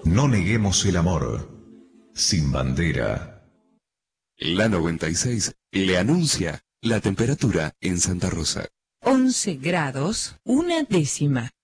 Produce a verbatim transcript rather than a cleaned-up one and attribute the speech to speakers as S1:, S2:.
S1: No neguemos el amor. Sin bandera.
S2: La noventa y seis le anuncia la temperatura en Santa Rosa.
S3: once grados, una décima.